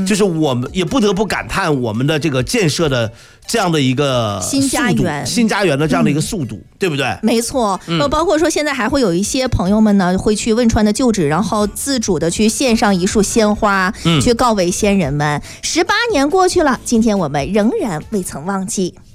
就是我们也不得不感叹我们的这个建设的这样的一个新家园的这样的一个速度，对不对？ 没错，包括说现在还会有一些朋友们呢，会去汶川的旧址，然后自主的去献上一束鲜花，去告慰先人们。18年过去了，今天我们仍然未曾忘记。